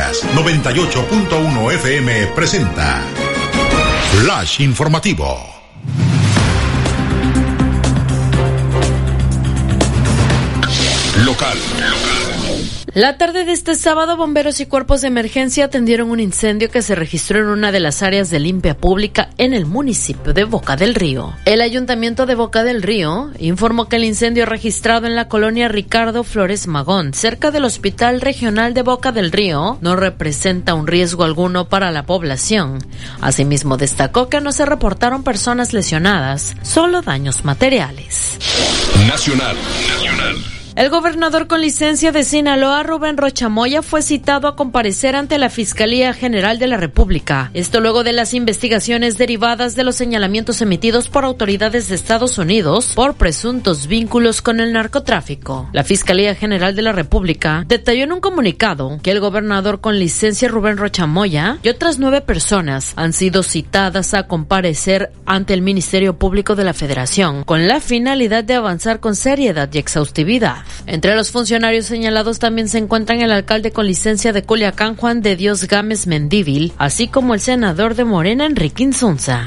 Noticias 98.1 FM presenta Flash Informativo. Local. La tarde de este sábado, bomberos y cuerpos de emergencia atendieron un incendio que se registró en una de las áreas de limpia pública en el municipio de Boca del Río. El ayuntamiento de Boca del Río informó que el incendio registrado en la colonia Ricardo Flores Magón, cerca del Hospital Regional de Boca del Río, no representa un riesgo alguno para la población. Asimismo, destacó que no se reportaron personas lesionadas, solo daños materiales. Nacional. El gobernador con licencia de Sinaloa, Rubén Rocha Moya, fue citado a comparecer ante la Fiscalía General de la República. Esto luego de las investigaciones derivadas de los señalamientos emitidos por autoridades de Estados Unidos por presuntos vínculos con el narcotráfico. La Fiscalía General de la República detalló en un comunicado que el gobernador con licencia Rubén Rocha Moya y otras 9 personas han sido citadas a comparecer ante el Ministerio Público de la Federación con la finalidad de avanzar con seriedad y exhaustividad. Entre los funcionarios señalados también se encuentran el alcalde con licencia de Culiacán, Juan de Dios Gámez Mendívil, así como el senador de Morena, Enrique Insunza.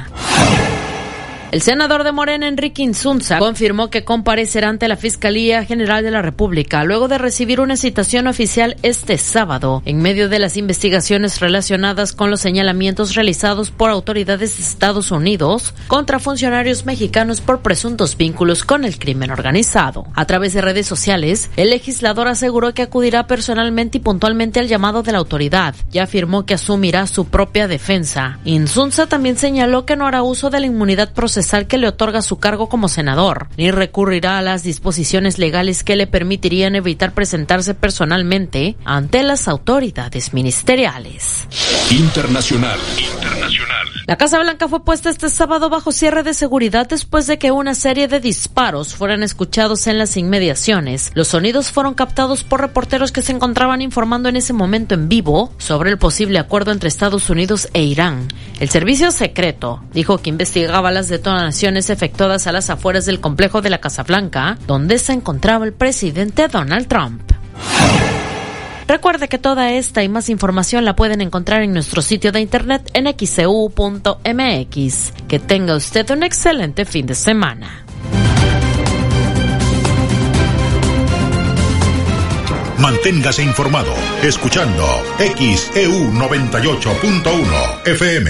El senador de Morena, Enrique Insunza, confirmó que comparecerá ante la Fiscalía General de la República luego de recibir una citación oficial este sábado en medio de las investigaciones relacionadas con los señalamientos realizados por autoridades de Estados Unidos contra funcionarios mexicanos por presuntos vínculos con el crimen organizado. A través de redes sociales, el legislador aseguró que acudirá personalmente y puntualmente al llamado de la autoridad y afirmó que asumirá su propia defensa. Insunza también señaló que no hará uso de la inmunidad procesal que le otorga su cargo como senador, ni recurrirá a las disposiciones legales que le permitirían evitar presentarse personalmente ante las autoridades ministeriales. Internacional. La Casa Blanca fue puesta este sábado bajo cierre de seguridad después de que una serie de disparos fueran escuchados en las inmediaciones. Los sonidos fueron captados por reporteros que se encontraban informando en ese momento en vivo sobre el posible acuerdo entre Estados Unidos e Irán. El servicio secreto dijo que investigaba las detonaciones efectuadas a las afueras del complejo de la Casa Blanca, donde se encontraba el presidente Donald Trump. Recuerde que toda esta y más información la pueden encontrar en nuestro sitio de internet en xcu.mx. Que tenga usted un excelente fin de semana. Manténgase informado escuchando XEU 98.1 FM.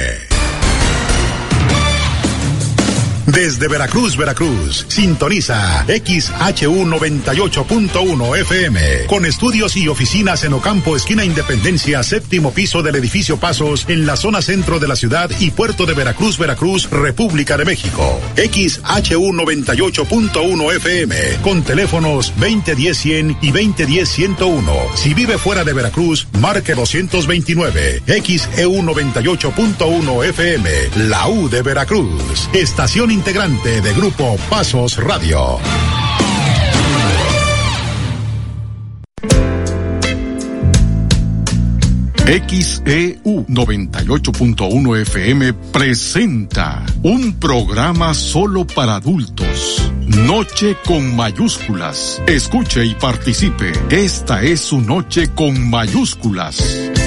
Desde Veracruz, sintoniza XHU 98.1 FM, con estudios y oficinas en Ocampo, esquina Independencia, 7º piso del edificio Pasos, en la zona centro de la ciudad y puerto de Veracruz, República de México. XHU 98.1 FM, con teléfonos 2010-100 y 2010-101. Si vive fuera de Veracruz, marque 229. XEU 98.1 FM, la U de Veracruz. Estación integrante de Grupo Pasos Radio. XEU 98.1 FM presenta un programa solo para adultos. Noche con mayúsculas. Escuche y participe. Esta es su noche con mayúsculas.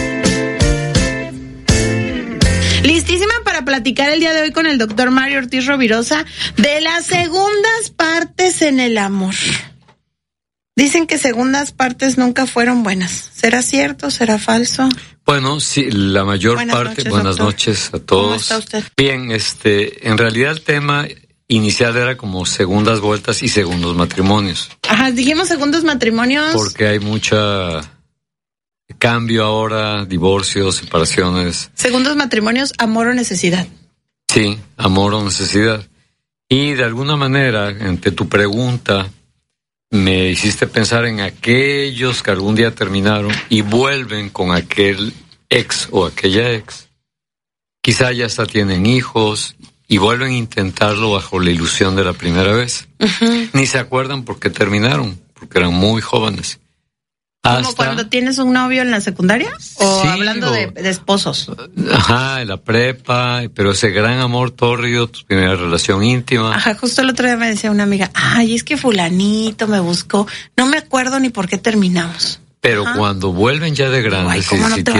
Listísima para platicar el día de hoy con el doctor Mario Ortiz Rovirosa de las segundas partes en el amor. Dicen que segundas partes nunca fueron buenas. ¿Será cierto? ¿Será falso? Bueno, sí, la mayor parte. Buenas noches a todos. ¿Cómo está usted? Bien, en realidad el tema inicial era como segundas vueltas y segundos matrimonios. Ajá, dijimos segundos matrimonios. Porque hay mucha cambio ahora, divorcios, separaciones. Segundos matrimonios, amor o necesidad. Sí, amor o necesidad. Y de alguna manera, ante tu pregunta, me hiciste pensar en aquellos que algún día terminaron y vuelven con aquel ex o aquella ex. Quizá ya hasta tienen hijos y vuelven a intentarlo bajo la ilusión de la primera vez. Uh-huh. Ni se acuerdan por qué terminaron, porque eran muy jóvenes. ¿Como cuando tienes un novio en la secundaria? ¿O sí, hablando de esposos? Ajá, en la prepa, pero ese gran amor tórrido, tu primera relación íntima. Ajá, justo el otro día me decía una amiga, ay, es que fulanito me buscó, no me acuerdo ni por qué terminamos. Pero cuando vuelven ya de grandes, ay, ¿cómo no te